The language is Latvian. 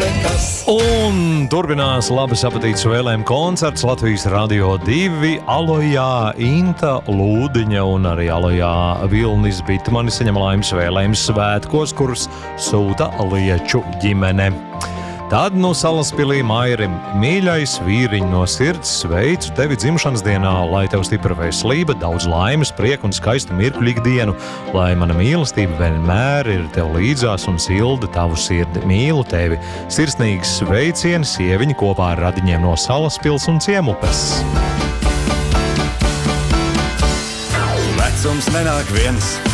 Un turpinās labas apetītes vēlēm koncerts Latvijas Radio 2 Alojā Inta Lūdiņa un arī Alojā Vilnis Bitmani saņem laimes vēlējums svētkos, kurus sūta Lieču ģimene. Tad no Salaspilī Mairim: mīļais vīriņ, no sirds sveicu tevi dzimšanas dienā, lai tev stipra veselība, daudz laimes, prieku un skaistu mirkļu ikdienu, lai mana mīlestība vienmēr ir tev līdzās un silda tavu sirdi. Mīlu tevi. Sirsnīgs sveiciens sieviņa kopā ar radiņiem no Salaspils un Ciemupes. Vecums nenāk viens,